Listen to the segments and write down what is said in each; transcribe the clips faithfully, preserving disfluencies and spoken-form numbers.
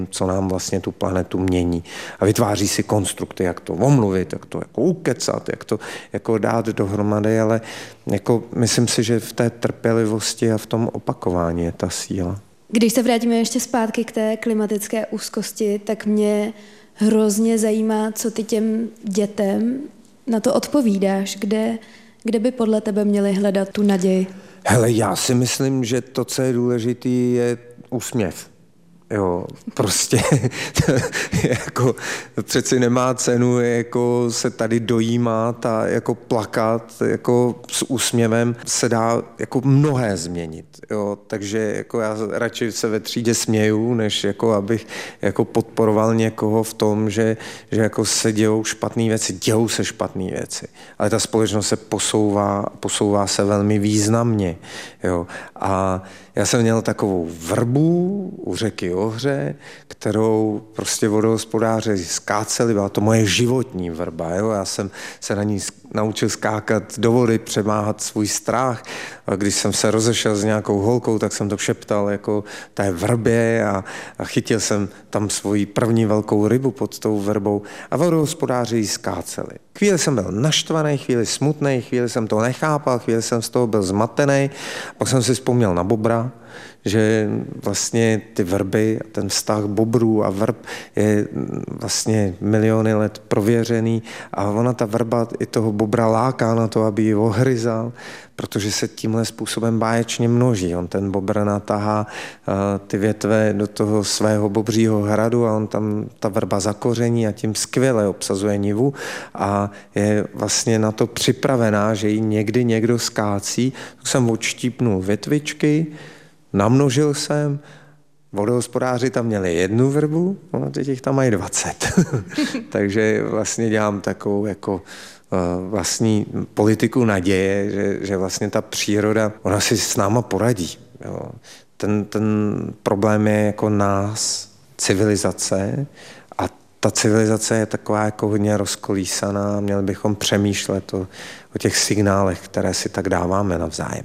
co nám vlastně tu planetu mění. A vytváří si konstrukty, jak to omluvit, jak to jako ukecat, jak to jako dát dohromady, ale jako myslím si, že v té trpělivosti a v tom opakování je ta síla. Když se vrátíme ještě zpátky k té klimatické úzkosti, tak mě hrozně zajímá, co ty těm dětem na to odpovídáš, kde, kde by podle tebe měli hledat tu naději? Hele, já si myslím, že to, co je důležité, je úsměv. Jo, prostě jako přeci nemá cenu jako se tady dojímat a jako plakat, jako s úsměvem se dá jako mnohé změnit, jo, takže jako já radši se ve třídě směju, než jako abych jako podporoval někoho v tom, že, že jako se dějou špatné věci, dějou se špatné věci, ale ta společnost se posouvá, posouvá se velmi významně, jo, a já jsem měl takovou vrbu u řeky Ohře, kterou prostě vodohospodáři skáceli, byla to moje životní vrba. Jo? Já jsem se na ní naučil skákat do vody, přemáhat svůj strach. A když jsem se rozešel s nějakou holkou, tak jsem to šeptal jako té vrbě a, a chytil jsem tam svoji první velkou rybu pod tou vrbou a vodohospodáři ji skáceli. Chvíli jsem byl naštvaný, chvíli smutný, chvíli jsem to nechápal, chvíli jsem z toho byl zmatený, pak jsem si vzpomněl na bobra, že vlastně ty vrby, ten vztah bobrů a vrb je vlastně miliony let prověřený a ona ta vrba i toho bobra láká na to, aby ji ohryzal, protože se tímhle způsobem báječně množí. On ten bobr natahá uh, ty větve do toho svého bobřího hradu a on tam ta vrba zakoření a tím skvěle obsazuje nivu a je vlastně na to připravená, že ji někdy někdo skácí. Tak jsem odštípnul větvičky, namnožil jsem, vodohospodáři tam měli jednu vrbu, no teď jich tam mají dvacet. Takže vlastně dělám takovou jako uh, vlastní politiku naděje, že, že vlastně ta příroda, ona si s náma poradí. Jo. Ten, ten problém je jako nás, civilizace, a ta civilizace je taková jako hodně rozkolísaná, měli bychom přemýšlet o, o těch signálech, které si tak dáváme navzájem.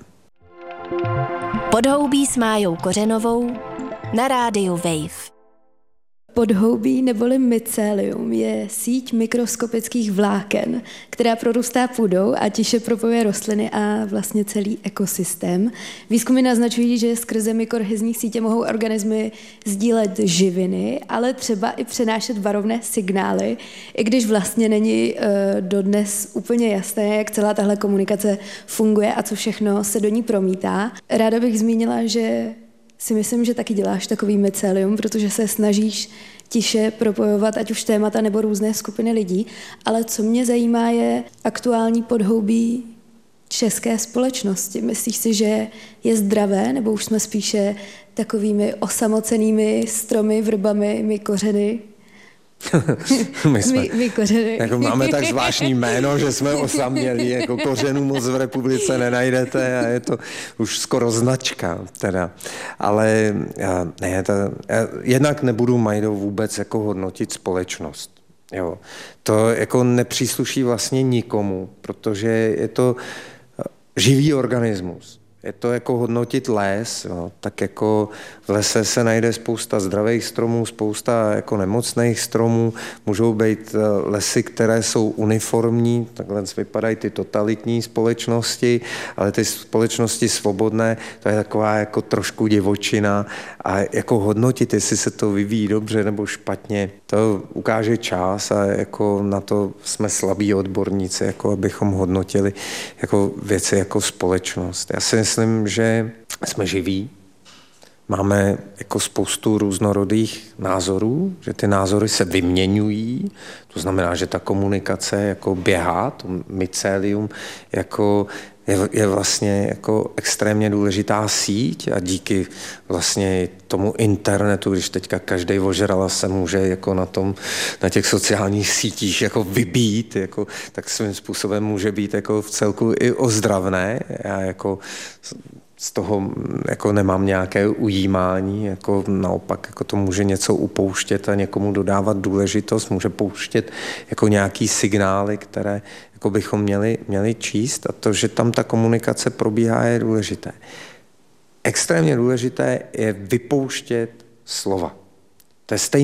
Podhoubí s Májou Kořenovou na rádiu Wave. Podhoubí neboli mycelium je síť mikroskopických vláken, která prorůstá půdou a tiše propojuje rostliny a vlastně celý ekosystém. Výzkumy naznačují, že skrze mykorhizní sítě mohou organismy sdílet živiny, ale třeba i přenášet varovné signály, i když vlastně není uh, dodnes úplně jasné, jak celá tahle komunikace funguje a co všechno se do ní promítá. Ráda bych zmínila, že si myslím, že taky děláš takový mycelium, protože se snažíš tiše propojovat ať už témata nebo různé skupiny lidí, ale co mě zajímá je aktuální podhoubí české společnosti. Myslíš si, že je zdravé, nebo už jsme spíše takovými osamocenými stromy, vrbami, my kořeny? My, jsme, my, my kořeny. Jako máme tak zvláštní jméno, že jsme osamělí, jako kořenů moc v republice nenajdete a je to už skoro značka teda. Ale já, ne, ta, já jednak nebudu Majdou vůbec jako hodnotit společnost. Jo. To jako nepřísluší vlastně nikomu, protože je to živý organismus. Je to jako hodnotit les, jo. Tak jako v lese se najde spousta zdravých stromů, spousta jako nemocných stromů, můžou být lesy, které jsou uniformní, takhle vypadají ty totalitní společnosti, ale ty společnosti svobodné, to je taková jako trošku divočina a jako hodnotit, jestli se to vyvíjí dobře nebo špatně, to ukáže čas a jako na to jsme slabí odborníci, jako abychom hodnotili jako věci jako společnost. Já si myslím, že jsme živí, máme jako spoustu různorodých názorů, že ty názory se vyměňují, to znamená, že ta komunikace jako běhá, to mycelium jako je, je vlastně jako extrémně důležitá síť a díky vlastně tomu internetu, když teďka každý ožrala se může jako na tom, na těch sociálních sítích jako vybít, jako, tak svým způsobem může být jako v celku i ozdravné. Já jako z toho jako nemám nějaké ujímání, jako naopak jako to může něco upouštět a někomu dodávat důležitost, může pouštět jako nějaký signály, které jako bychom měli, měli číst a to, že tam ta komunikace probíhá, je důležité. Extrémně důležité je vypouštět slova. To je stejný